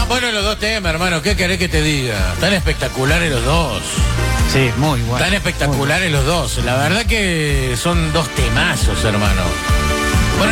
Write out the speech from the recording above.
Tan buenos los dos temas, hermano. ¿Qué querés que te diga? Tan espectaculares los dos. Sí, muy bueno. Tan espectaculares los dos. La verdad que son dos temazos, hermano.